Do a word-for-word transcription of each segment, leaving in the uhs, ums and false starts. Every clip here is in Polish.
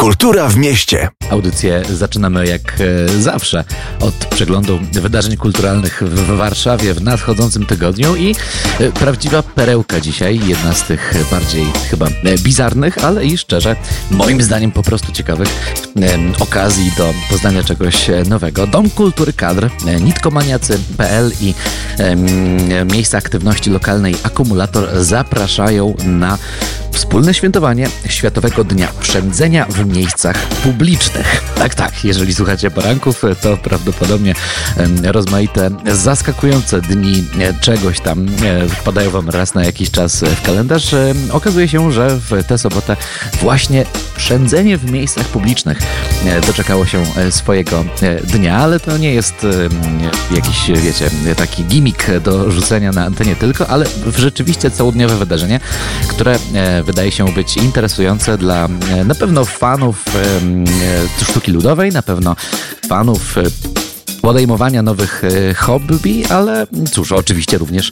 Kultura w mieście. Audycję zaczynamy jak e, zawsze od przeglądu wydarzeń kulturalnych w Warszawie w nadchodzącym tygodniu i e, prawdziwa perełka dzisiaj, jedna z tych bardziej chyba e, bizarnych, ale i szczerze, moim zdaniem po prostu ciekawych e, okazji do poznania czegoś nowego. Dom Kultury Kadr, e, nitkomaniacy kropka p l i e, miejsca aktywności lokalnej Akumulator zapraszają na wspólne świętowanie Światowego Dnia Przędzenia w miejscach publicznych. Tak, tak, jeżeli słuchacie poranków, to prawdopodobnie rozmaite, zaskakujące dni czegoś tam wpadają wam raz na jakiś czas w kalendarz. Okazuje się, że w tę sobotę właśnie przędzenie w miejscach publicznych doczekało się swojego dnia, ale to nie jest jakiś, wiecie, taki gimmick do rzucenia na antenie tylko, ale rzeczywiście całodniowe wydarzenie, które wydaje się być interesujące dla na pewno fanów sztuki ludowej, na pewno fanów podejmowania nowych hobby, ale cóż, oczywiście również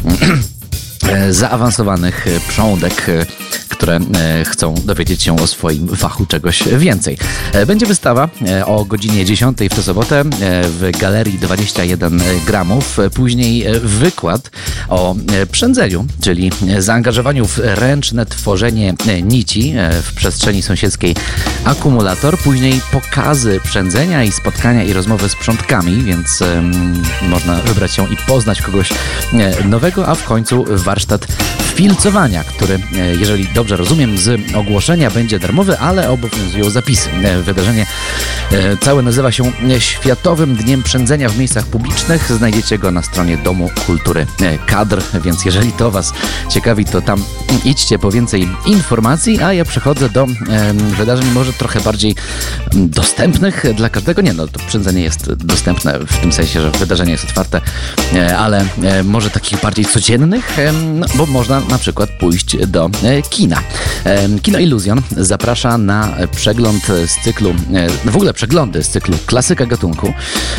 zaawansowanych prządek, które chcą dowiedzieć się o swoim fachu czegoś więcej. Będzie wystawa o godzinie dziesiątej w tę sobotę w Galerii dwadzieścia jeden gramów. Później wykład o przędzeniu, czyli zaangażowaniu w ręczne tworzenie nici w przestrzeni sąsiedzkiej Akumulator. Później pokazy przędzenia i spotkania i rozmowy z prządkami, więc można wybrać się i poznać kogoś nowego, a w końcu warsztat filcowania, który, jeżeli dobrze rozumiem, z ogłoszenia będzie darmowy, ale obowiązują zapisy. Wydarzenie całe nazywa się Światowym Dniem Przędzenia w miejscach publicznych. Znajdziecie go na stronie Domu Kultury Kadr, więc jeżeli to was ciekawi, to tam idźcie po więcej informacji, a ja przechodzę do wydarzeń może trochę bardziej dostępnych dla każdego. Nie, no to przędzenie jest dostępne w tym sensie, że wydarzenie jest otwarte, ale może takich bardziej codziennych, no, bo można na przykład pójść do kina. Kino Iluzjon zaprasza na przegląd z cyklu, w ogóle przeglądy z cyklu Klasyka Gatunku.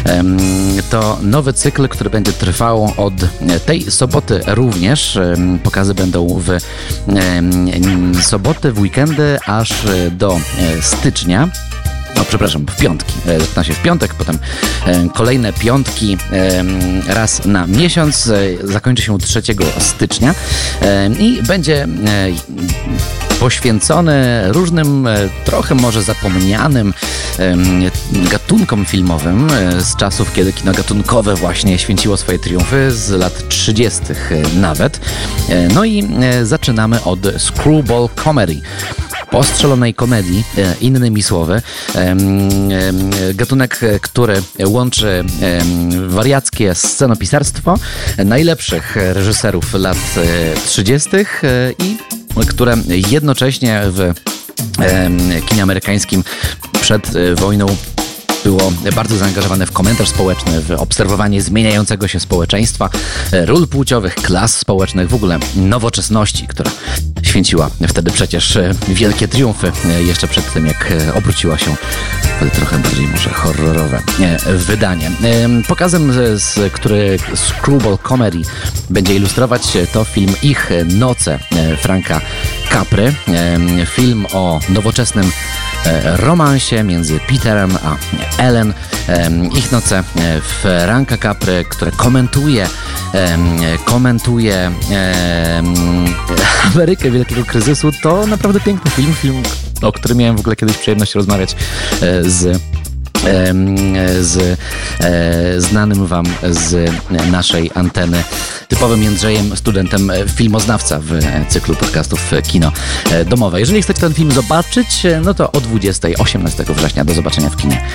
To nowy cykl, który będzie trwał od tej soboty również. Pokazy będą w soboty, w weekendy aż do stycznia. No, przepraszam, w piątki. Zaczyna się w piątek, potem e, kolejne piątki e, raz na miesiąc. E, zakończy się trzeciego stycznia e, i będzie e, poświęcony różnym, e, trochę może zapomnianym e, gatunkom filmowym e, z czasów, kiedy kino gatunkowe właśnie święciło swoje triumfy, z lat trzydziestych nawet. E, no i e, zaczynamy od Screwball Comedy. Postrzelonej komedii, innymi słowy. Gatunek, który łączy wariackie scenopisarstwo najlepszych reżyserów lat trzydziestych i które jednocześnie w kinie amerykańskim przed wojną było bardzo zaangażowane w komentarz społeczny, w obserwowanie zmieniającego się społeczeństwa, ról płciowych, klas społecznych, w ogóle nowoczesności, która święciła wtedy przecież wielkie triumfy, jeszcze przed tym, jak obróciła się w trochę bardziej może horrorowe wydanie. Pokazem, z, który Screwball Comedy będzie ilustrować, to film Ich Noce Franka Capry. Film o nowoczesnym romansie między Peterem a Ellen. Ich Noce Franka Capry, które komentuje komentuje Amerykę wielkiego kryzysu. To naprawdę piękny film, film, o którym miałem w ogóle kiedyś przyjemność rozmawiać z z e, znanym wam z naszej anteny typowym Jędrzejem, studentem filmoznawca w cyklu podcastów Kino Domowe. Jeżeli chcecie ten film zobaczyć, no to o dwudziestej osiemnastego września do zobaczenia w kinie